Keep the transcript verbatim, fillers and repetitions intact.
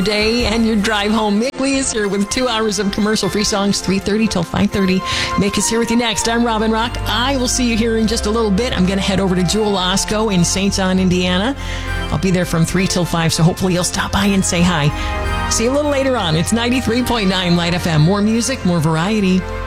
day and your drive home. Mick Lee is here with two hours of commercial-free songs, three thirty till five thirty. Mick is here with you next. I'm Robin Rock. I will see you here in just a little bit. I'm going to head over to Jewel Osco in Saint John, Indiana. I'll be there from three till five, so hopefully you'll stop by and say hi. See you a little later on. It's ninety-three point nine Light F M. More music, more variety.